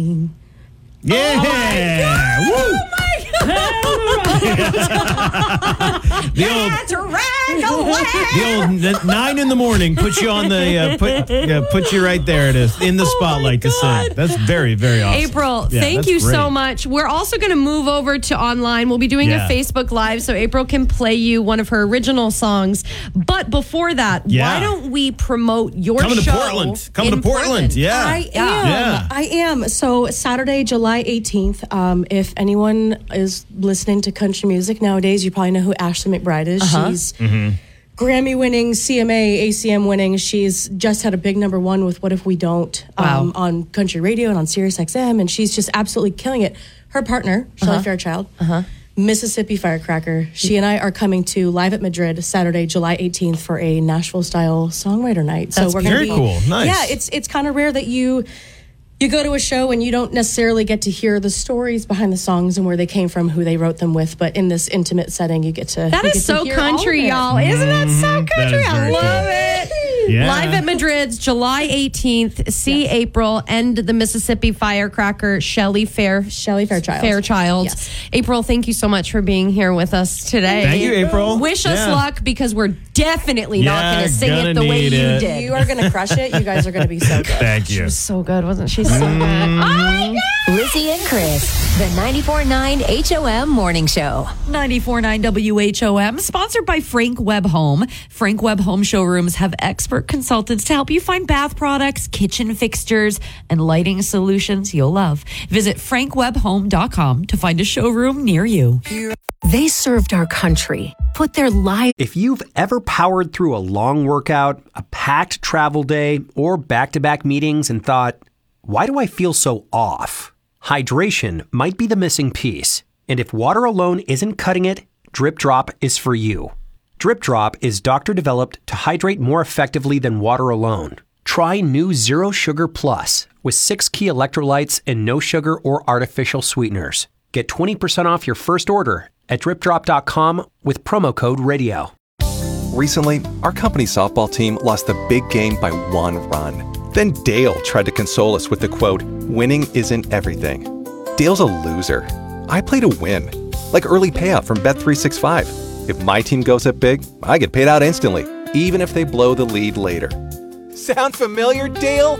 Yeah! Woo! The old 9 in the morning puts you on the put you right there in the spotlight to sing. That's very, very awesome. April, thank you great. so much. We're also going to move over to online. We'll be doing a Facebook Live so April can play you one of her original songs. But before that, why don't we promote your show? Coming to Portland. Yeah. I am. So Saturday, July 18th, if anyone is listening to country music nowadays, you probably know who Ashley McBryde is. She's Grammy-winning, CMA, ACM winning. She's just had a big #1 with What If We Don't on country radio and on Sirius XM, and she's just absolutely killing it. Her partner, Shelley Fairchild, Mississippi Firecracker. She and I are coming to Live at Madrid Saturday, July 18th for a Nashville-style songwriter night. That's so we're very cool. Nice. Yeah, it's kind of rare that you go to a show and you don't necessarily get to hear the stories behind the songs and where they came from, who they wrote them with, but in this intimate setting, you get to. That is so country, y'all. Isn't that so country? I love it. Yeah. Live at Madrid's July 18th. See April and the Mississippi Firecracker, Shelley Fairchild. Yes. April, thank you so much for being here with us today. Thank you, April. Wish us luck because we're definitely not going to sing it the way you did. You are going to crush it. You guys are going to be so good. Thank you. She was so good, wasn't she? So good. Oh my God. Lizzie and Chris, the 94.9 HOM Morning Show. 94.9 WHOM, sponsored by Frank Webb Home. Frank Webb Home showrooms have expert consultants to help you find bath products, kitchen fixtures, and lighting solutions you'll love. Visit frankwebbhome.com to find a showroom near you. They served our country, put their lives. If you've ever powered through a long workout, a packed travel day, or back-to-back meetings and thought, why do I feel so off? Hydration might be the missing piece. And if water alone isn't cutting it, Drip Drop is for you. Drip Drop is doctor-developed to hydrate more effectively than water alone. Try new Zero Sugar Plus with 6 key electrolytes and no sugar or artificial sweeteners. Get 20% off your first order at dripdrop.com with promo code RADIO. Recently, our company softball team lost the big game by 1 run. Then Dale tried to console us with the quote, "Winning isn't everything." Dale's a loser. I play to win, like early payout from Bet365. If my team goes up big, I get paid out instantly, even if they blow the lead later. Sound familiar, Dale?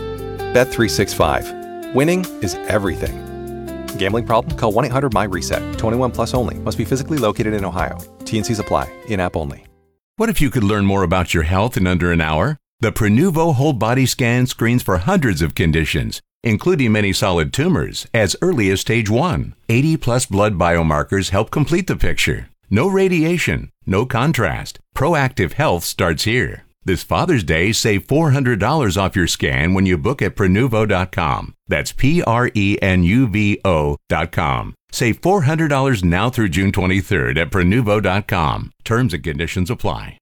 Bet365. Winning is everything. Gambling problem? Call 1-800-MY-RESET. 21 plus only. Must be physically located in Ohio. T&Cs apply. In-app only. What if you could learn more about your health in under an hour? The Prenuvo Whole Body Scan screens for hundreds of conditions, including many solid tumors, as early as stage 1. 80-plus blood biomarkers help complete the picture. No radiation, no contrast. Proactive health starts here. This Father's Day, save $400 off your scan when you book at Prenuvo.com. That's Prenuvo.com. Save $400 now through June 23rd at Prenuvo.com. Terms and conditions apply.